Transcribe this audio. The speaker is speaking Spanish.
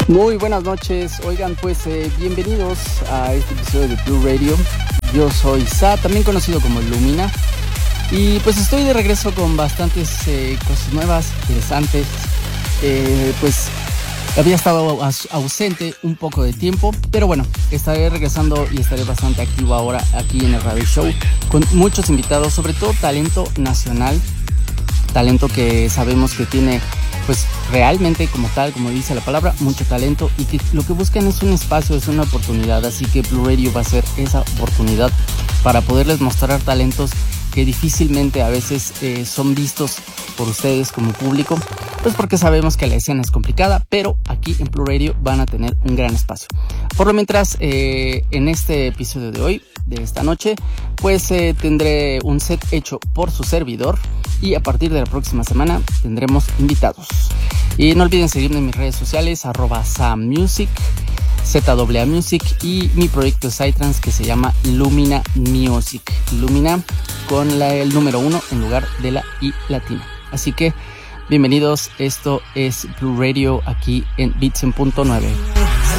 Muy buenas noches, oigan, pues bienvenidos a este episodio de Blue Radio. Yo soy Sa, también conocido como Lumina, y pues estoy de regreso con bastantes cosas nuevas, interesantes. Pues había estado ausente un poco de tiempo, pero bueno, estaré regresando y estaré bastante activo ahora aquí en el Radio Show con muchos invitados, sobre todo talento nacional, talento que sabemos que tiene pues realmente como tal, como dice la palabra, mucho talento, y que lo que buscan es un espacio, es una oportunidad. Así que Blue Radio va a ser esa oportunidad para poderles mostrar talentos que difícilmente a veces son vistos por ustedes como público, pues porque sabemos que la escena es complicada, pero aquí en Blue Radio van a tener un gran espacio. Por lo mientras, en este episodio de hoy, de esta noche, pues tendré un set hecho por su servidor, y a partir de la próxima semana tendremos invitados. Y no olviden seguirme en mis redes sociales, @samusic, ZAA Music, y mi proyecto de Psytrance que se llama Lumina Music. Lumina con el número 1 en lugar de la I latina. Así que bienvenidos, esto es Blue Radio aquí en Beats en .9.